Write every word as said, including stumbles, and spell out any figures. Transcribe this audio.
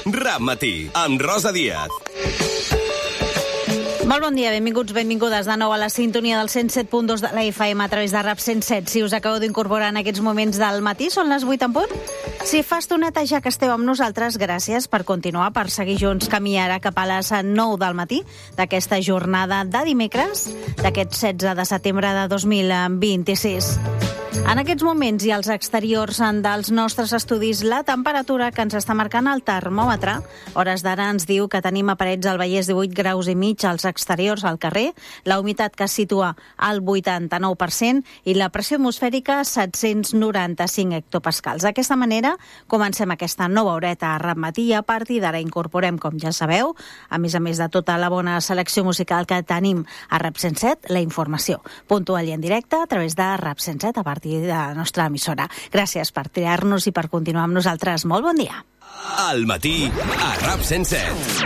Rap Matí, amb Rosa Díaz. Molt bon dia, benvinguts, benvingudes de nou a la sintonia del cent set punt dos de la F M a través de Rap cent set. Si us acabeu d'incorporar en aquests moments del matí, són les vuit en punt. Si fa estoneta ja que esteu amb nosaltres, gràcies per continuar, per seguir junts camí ara cap a les nou del matí d'aquesta jornada de dimecres, d'aquest setze de setembre de dos mil vint-i-sis. En aquests moments i als exteriors dels nostres estudis, la temperatura que ens està marcant el termòmetre, hores d'ara ens diu que tenim a Parets del Vallès divuit graus i mig als exteriors al carrer, la humitat que es situa al vuitanta-nou per cent i la pressió atmosfèrica set-cents noranta-cinc hectopascals. D'aquesta manera comencem aquesta nova horeta a Rap Matí i a partir d'ara incorporem, com ja sabeu, a més a més de tota la bona selecció musical que tenim a Rap cent set, la informació puntual i en directe a través de Rap cent set a partir de la nostra emissora. Gràcies per triar-nos i per continuar amb nosaltres. Molt bon dia. Al matí, a Rap cent set.